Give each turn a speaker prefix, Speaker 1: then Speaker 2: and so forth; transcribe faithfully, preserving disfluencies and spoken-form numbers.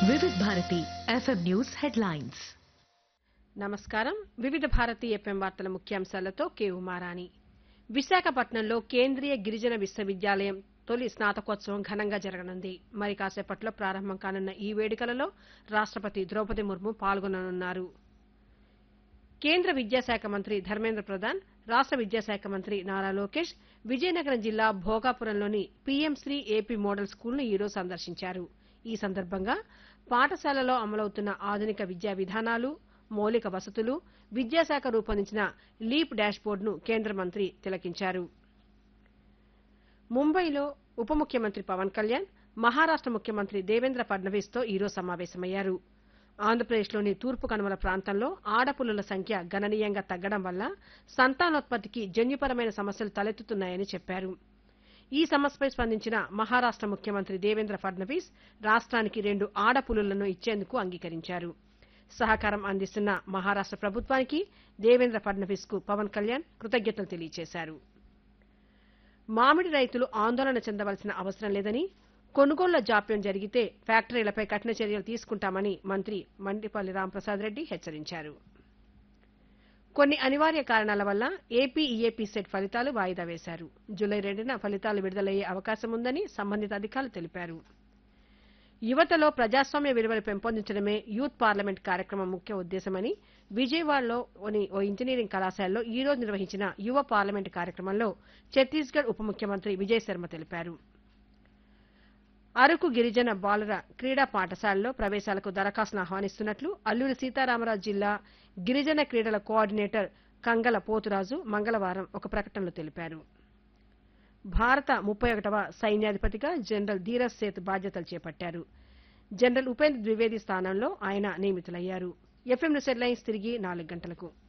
Speaker 1: వివిధ Bharati FM news headlines.
Speaker 2: నమస్కారం. వివిధ భారతి ఎఫ్ఎం వార్తల ముఖ్యాంశాలతో కె ఉమారాణి. విశాఖపట్నంలో కేంద్రీయ గిరిజన విశ్వవిద్యాలయం తొలి స్నాతకోత్సవం ఘనంగా జరగనుంది. మరి కాసేపట్లో ప్రారంభం కానున్న ఈ వేడుకలలో రాష్ట్రపతి ద్రౌపది ముర్ము పాల్గొననున్నారు. కేంద్ర విద్యాశాఖ మంత్రి ధర్మేంద్ర ప్రధాన్, రాష్ట్ర విద్యాశాఖ మంత్రి నారా లోకేష్ విజయనగరం జిల్లా భోగాపురంలోని పీఎంశ్రీ ఏపీ మోడల్ స్కూల్ను ఈరోజు సందర్శించారు. ఈ సందర్భంగా పాఠశాలలో అమలవుతున్న ఆధునిక విద్యా విధానాలు, మౌలిక వసతులు, విద్యాశాఖ రూపొందించిన లీప్ డాష్ బోర్డును కేంద్ర మంత్రి తిలకించారు. ముంబైలో ఉప ముఖ్యమంత్రి పవన్ కళ్యాణ్, మహారాష్ట ముఖ్యమంత్రి దేవేంద్ర ఫడ్నవీస్ తో ఈరోజు సమావేశమయ్యారు. ఆంధ్రప్రదేశ్లోని తూర్పు కనుమల ప్రాంతంలో ఆడపుల్లుల సంఖ్య గణనీయంగా తగ్గడం వల్ల సంతానోత్పత్తికి జన్యుపరమైన సమస్యలు తలెత్తుతున్నాయని చెప్పారు. ఈ సమస్యపై స్పందించిన మహారాష్ట ముఖ్యమంత్రి దేవేంద్ర ఫడ్నవీస్ రాష్ట్రానికి రెండు ఆడపులులను ఇచ్చేందుకు అంగీకరించారు. సహకారం అందిస్తున్న మహారాష్ట ప్రభుత్వానికి దేవేంద్ర ఫడ్నవీస్ కు పవన్ కళ్యాణ్ కృతజ్ఞతలు తెలియజేశారు. మామిడి రైతులు ఆందోళన చెందవలసిన అవసరం లేదని, కొనుగోళ్ల జాప్యం జరిగితే ఫ్యాక్టరీలపై కఠిన చర్యలు తీసుకుంటామని మంత్రి మండిపల్లి రాంప్రసాద్ రెడ్డి హెచ్చరించారు. కొన్ని అనివార్య కారణాల వల్ల ఏపీ ఈఏపీ సెట్ ఫలితాలు వాయిదా వేశారు. జూలై రెండున ఫలితాలు విడుదలయ్యే అవకాశం ఉందని సంబంధిత అధికారులు తెలిపారు. యువతలో ప్రజాస్వామ్య విలువలు పెంపొందించడమే యూత్ పార్లమెంట్ కార్యక్రమం ముఖ్య ఉద్దేశమని విజయవాడలోని ఓ ఇంజనీరింగ్ కళాశాలలో ఈ రోజు నిర్వహించిన యువ పార్లమెంట్ కార్యక్రమంలో ఛత్తీస్గఢ్ ఉప ముఖ్యమంత్రి విజయ్ శర్మ తెలిపారు. అరకు గిరిజన బాలుర క్రీడా పాఠశాలలో ప్రవేశాలకు దరఖాస్తును ఆహ్వానిస్తున్నట్లు అల్లూరి సీతారామరాజు జిల్లా గిరిజన క్రీడల కోఆర్డినేటర్ కంగల పోతురాజు మంగళవారం ఒక ప్రకటనలో తెలిపారు. భారత ముప్పై ఒకటవ సైన్యాధిపతిగా జనరల్ ధీరజ్ సేత్ బాధ్యతలు చేపట్టారు. జనరల్ ఉపేంద్ర ద్వివేది స్థానంలో ఆయన నియమితులయ్యారు. ఎఫ్ఎం న్యూస్ హెడ్లైన్స్ తిరిగి నాలుగు గంటలకు.